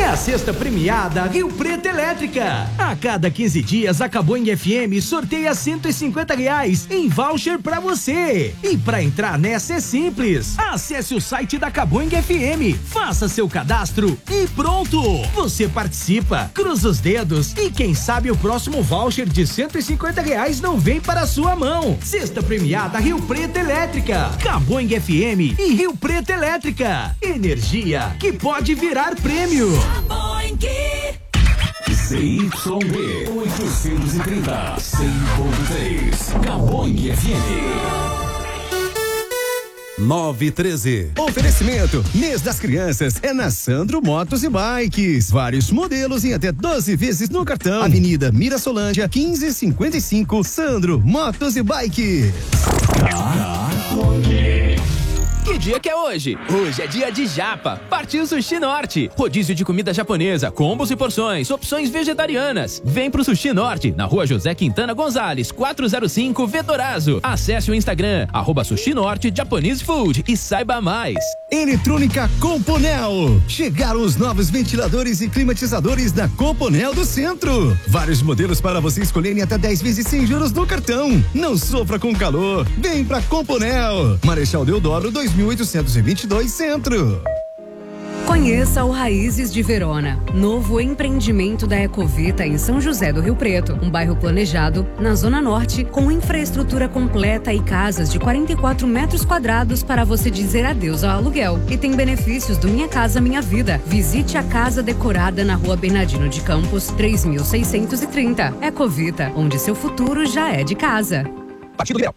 a sexta premiada Rio Preto Elétrica. A cada 15 dias, a Caboing FM sorteia R$150 em voucher pra você. E pra entrar nessa é simples. Acesse o site da Caboing FM, faça seu cadastro e pronto. Você participa, cruza os dedos e quem sabe o próximo voucher de R$150 não vem para a sua mão. Sexta premiada Rio Preto Elétrica. Caboing FM e Rio Preto Elétrica. Energia que pode virar prêmio. ZYB 830 100.3 Caboing FM 913. Oferecimento mês das crianças é na Sandro Motos e Bikes. Vários modelos em até 12 vezes no cartão. Avenida Mirassolândia 1555. Sandro Motos e Bikes. Que dia que é hoje? Hoje é dia de japa. Partiu Sushi Norte. Rodízio de comida japonesa, combos e porções, opções vegetarianas. Vem pro Sushi Norte, na rua José Quintana Gonzalez, 405 Vetorazo. Acesse o Instagram, @Sushi Norte Japanese Food e saiba mais. Eletrônica Componel. Chegaram os novos ventiladores e climatizadores da Componel do Centro. Vários modelos para você escolher em até 10 vezes sem juros no cartão. Não sofra com calor. Vem pra Componel. Marechal Deodoro 2822 Centro. Conheça o Raízes de Verona, novo empreendimento da Ecovita em São José do Rio Preto, um bairro planejado na Zona Norte, com infraestrutura completa e casas de 44 metros quadrados para você dizer adeus ao aluguel. E tem benefícios do Minha Casa Minha Vida. Visite a casa decorada na Rua Bernardino de Campos, 3630. Ecovita, onde seu futuro já é de casa. Partido Liberal.